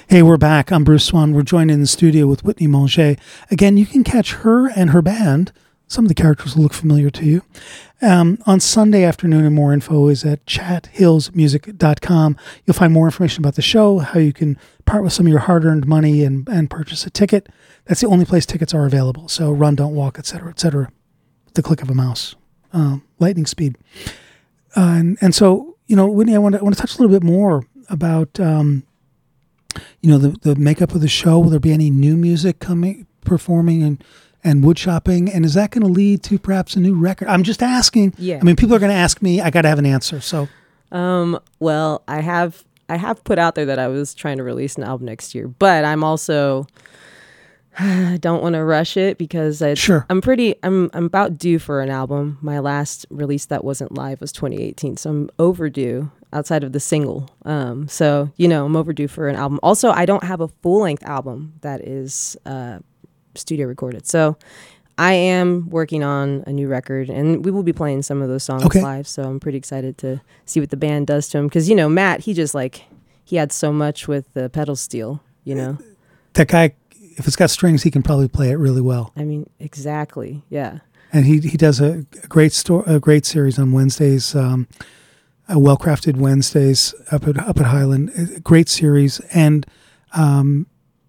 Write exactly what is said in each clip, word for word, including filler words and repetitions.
Hey, we're back. I'm Bruce Swan. We're joined in the studio with Whitney Mulgey. Again, you can catch her and her band. Some of the characters will look familiar to you. Um, on Sunday afternoon, and more info is at chat hills music dot com. You'll find more information about the show, how you can part with some of your hard-earned money and, and purchase a ticket. That's the only place tickets are available. So run, don't walk, et cetera, et cetera. The click of a mouse, um, lightning speed. Uh, and, and so, you know, Whitney, I want to, I want to touch a little bit more about... Um, You know, the, the makeup of the show. Will there be any new music coming, performing, and, and wood shopping? And is that going to lead to perhaps a new record? I'm just asking. Yeah. I mean, people are going to ask me. I got to have an answer. So, um, well, I have I have put out there that I was trying to release an album next year, but I'm also I don't want to rush it because I sure. I'm pretty I'm I'm about due for an album. My last release that wasn't live was twenty eighteen, so I'm overdue. Outside of the single. Um, so, you know, I'm overdue for an album. Also, I don't have a full-length album that is uh, studio recorded. So I am working on a new record, and we will be playing some of those songs okay. live. So I'm pretty excited to see what the band does to him. Because, you know, Matt, he just like, he had so much with the pedal steel, you know. That guy, if it's got strings, he can probably play it really well. I mean, exactly, yeah. And he he does a great sto- a great series on Wednesdays, um, Uh, Well-Crafted Wednesdays up at up at Highland. A great series, and um,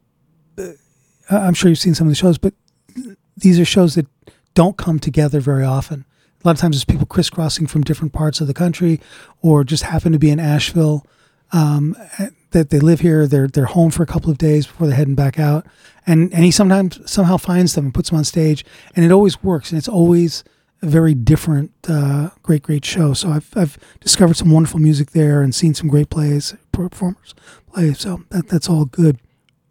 I'm sure you've seen some of the shows, but these are shows that don't come together very often. A lot of times it's people crisscrossing from different parts of the country, or just happen to be in Asheville, um, that they live here. They're they're home for a couple of days before they're heading back out, and and he sometimes somehow finds them and puts them on stage, and it always works, and it's always a very different, uh, great, great show. So I've I've discovered some wonderful music there and seen some great plays, performers play. So that that's all good.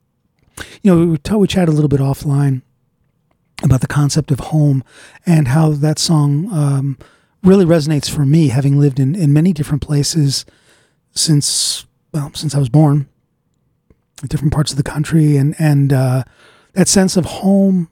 You know, we t- we chatted a little bit offline about the concept of home and how that song um, really resonates for me, having lived in, in many different places since well since I was born, in different parts of the country, and and uh, that sense of home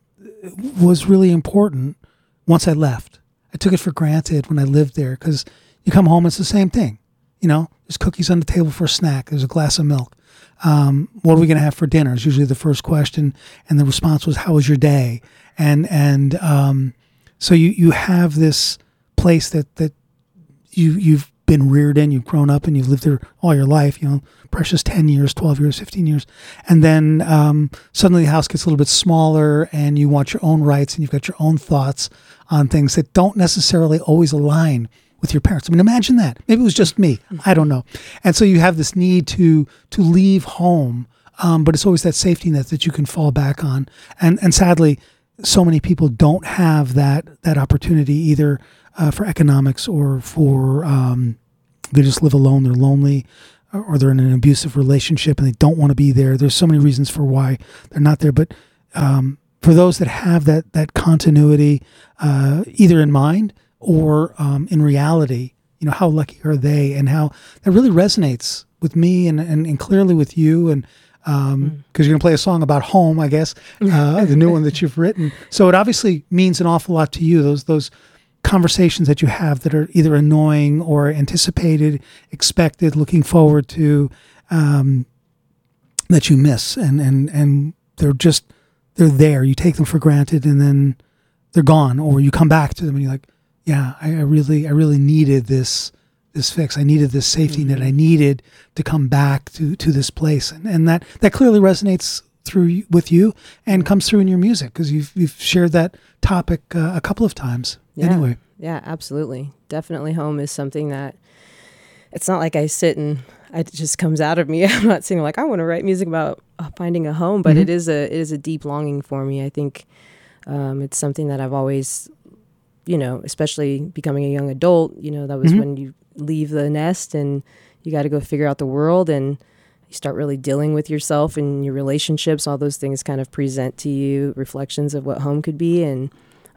was really important. Once I left, I took it for granted when I lived there, because you come home, it's the same thing. You know, there's cookies on the table for a snack. There's a glass of milk. Um, what are we going to have for dinner is usually the first question. And the response was, how was your day? And and um, so you, you have this place that, that you, you've been reared in, you've grown up in, you've lived there all your life, you know, precious ten years, twelve years, fifteen years. And then um, suddenly the house gets a little bit smaller and you want your own rights and you've got your own thoughts on things that don't necessarily always align with your parents. I mean, imagine that. Maybe it was just me. I don't know. And so you have this need to to leave home, um, but it's always that safety net that you can fall back on. And and sadly, so many people don't have that that opportunity either uh, for economics or for um, they just live alone, they're lonely, or they're in an abusive relationship and they don't want to be there. There's so many reasons for why they're not there. But um, for those that have that that continuity, uh, either in mind or um, in reality, you know, how lucky are they, and how that really resonates with me and, and, and clearly with you. And because um, mm. you're going to play a song about home, I guess, uh, the new one that you've written. So it obviously means an awful lot to you, those those conversations that you have that are either annoying or anticipated, expected, looking forward to, um, that you miss. And, and, and they're just, they're there. You take them for granted and then they're gone, or you come back to them and you're like, yeah, I, I really, I really needed this, this fix. I needed this safety mm-hmm. net. I needed to come back to, to this place. And, and that, that clearly resonates through with you and comes through in your music, because you've, you've shared that topic uh, a couple of times. Yeah. Anyway. Yeah, absolutely. Definitely home is something that it's not like I sit and it just comes out of me. I'm not saying like, I want to write music about uh, finding a home, but mm-hmm. it is a, it is a deep longing for me. I think um, it's something that I've always, you know, especially becoming a young adult, you know, that was mm-hmm. when you leave the nest and you got to go figure out the world, and you start really dealing with yourself and your relationships. All those things kind of present to you reflections of what home could be. And,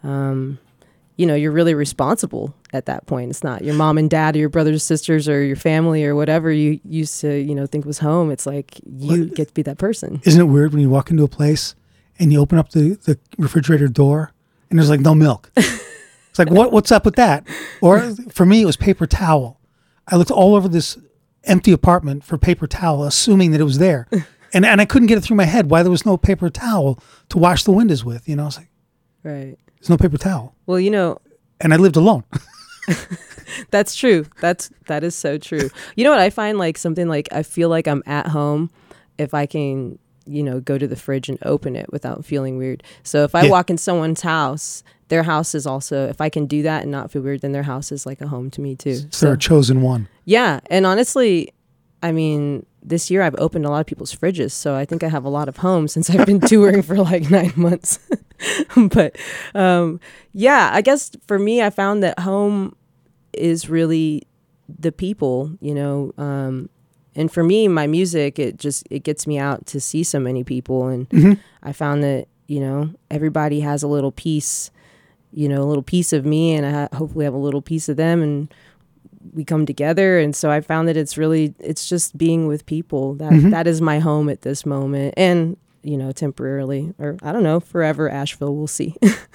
um, you know, you're really responsible at that point. It's not your mom and dad or your brothers, sisters, or your family or whatever you used to, you know, think was home. It's like you what, get to be that person. Isn't it weird when you walk into a place and you open up the, the refrigerator door and there's like no milk? It's like, what? what's up with that? Or for me, it was paper towel. I looked all over this empty apartment for paper towel, assuming that it was there. and and I couldn't get it through my head why there was no paper towel to wash the windows with. You know, I was like, right. There's no paper towel. Well, you know, and I lived alone. That's true. That's that is so true. You know what I find, like something like I feel like I'm at home if I can, you know, go to the fridge and open it without feeling weird. So if I yeah. walk in someone's house, their house is also, if I can do that and not feel weird, then their house is like a home to me too. So, so they're a chosen one. Yeah. And honestly, I mean, this year I've opened a lot of people's fridges, so I think I have a lot of homes since I've been touring for like nine months. But um, yeah, I guess for me, I found that home is really the people, you know, um, and for me, my music, it just, it gets me out to see so many people. And mm-hmm. I found that, you know, everybody has a little piece, you know, a little piece of me, and I ha- hopefully have a little piece of them, and we come together. And so I found that it's really, it's just being with people. That mm-hmm. that is my home at this moment. And, you know, temporarily, or I don't know, forever, Asheville, we'll see.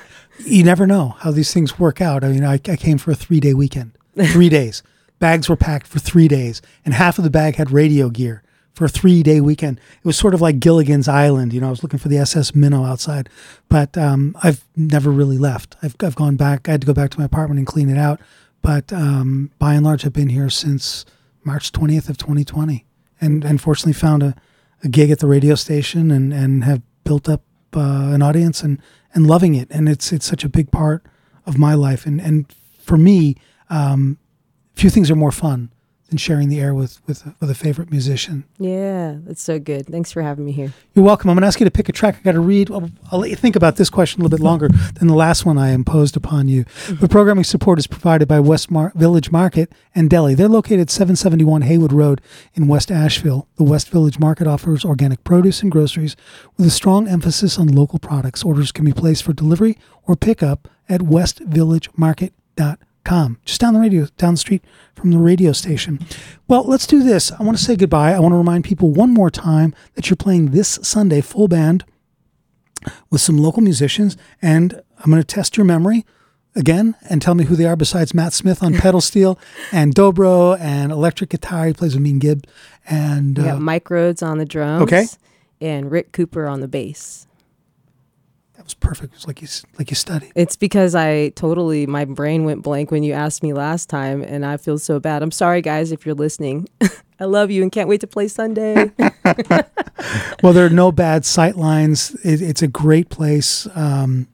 You never know how these things work out. I mean, I, I came for a three day weekend, three days. Bags were packed for three days, and half of the bag had radio gear for a three-day weekend. It was sort of like Gilligan's Island. You know, I was looking for the S S Minnow outside, but um, I've never really left. I've I've gone back. I had to go back to my apartment and clean it out, but um, by and large, I've been here since March twentieth of twenty twenty, and and fortunately found a, a gig at the radio station, and, and have built up uh, an audience and, and loving it. And it's it's such a big part of my life. And and for me, um, few things are more fun than sharing the air with, with, with a favorite musician. Yeah, that's so good. Thanks for having me here. You're welcome. I'm going to ask you to pick a track. I got to read. I'll, I'll let you think about this question a little bit longer than the last one I imposed upon you. Mm-hmm. The programming support is provided by West Mar- Village Market and Deli. They're located at seven seventy-one Haywood Road in West Asheville. The West Village Market offers organic produce and groceries with a strong emphasis on local products. Orders can be placed for delivery or pickup at west village market dot com. Just down the radio, down the street from the radio station. Well, let's do this. I want to say goodbye. I want to remind people one more time that you're playing this Sunday full band with some local musicians, and I'm going to test your memory again and tell me who they are besides Matt Smith on pedal steel and dobro and electric guitar. He plays with Mean Gibb. And we got uh, Mike Rhodes on the drums. Okay. And Rick Cooper on the bass. That was perfect. It was like you, like you studied. It's because I totally, my brain went blank when you asked me last time, and I feel so bad. I'm sorry, guys, if you're listening. I love you and can't wait to play Sunday. Well, there are no bad sight lines. It, it's a great place. Um,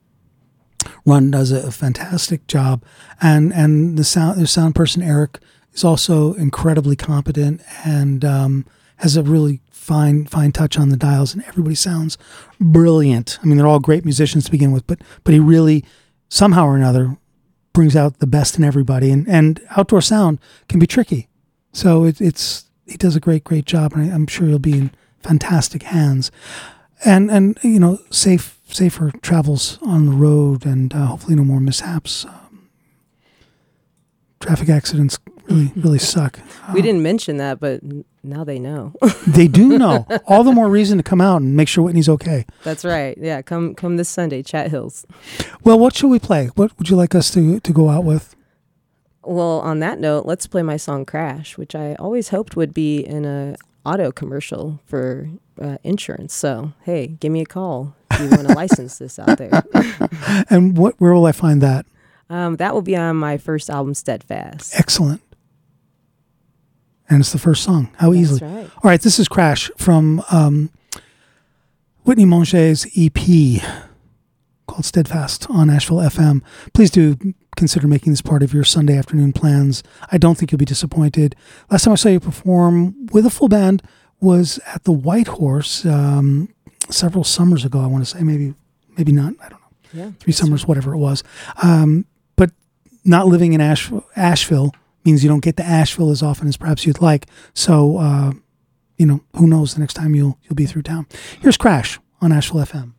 Ron does a, a fantastic job, and and the sound the sound person Eric is also incredibly competent and um, has a really fine fine touch on the dials, and everybody sounds brilliant. I mean, they're all great musicians to begin with, but but he really somehow or another brings out the best in everybody. And, and outdoor sound can be tricky, so it, it's he does a great great job, and I, I'm sure he'll be in fantastic hands. And and you know, safe safer travels on the road, and uh, hopefully no more mishaps. Um, traffic accidents really really suck. We uh, didn't mention that, but now they know. They do know. All the more reason to come out and make sure Whitney's okay. That's right. Yeah, come come this Sunday, Chat Hills. Well, what should we play? What would you like us to to go out with? Well, on that note, let's play my song "Crash," which I always hoped would be in a auto commercial for uh, insurance. So, hey, give me a call if you want to license this out there. And what? Where will I find that? Um, that will be on my first album, Steadfast. Excellent. And it's the first song. How easily. That's right. All right, this is Crash from um, Whitney Monger's E P called Steadfast on Asheville F M. Please do consider making this part of your Sunday afternoon plans. I don't think you'll be disappointed. Last time I saw you perform with a full band was at the White Horse um, several summers ago, I want to say. Maybe maybe not. I don't know. Yeah, Three summers, right. Whatever it was. Um, but not living in Asheville, Asheville means you don't get to Asheville as often as perhaps you'd like. So, uh, you know, who knows the next time you'll you'll be through town. Here's Crash on Asheville F M.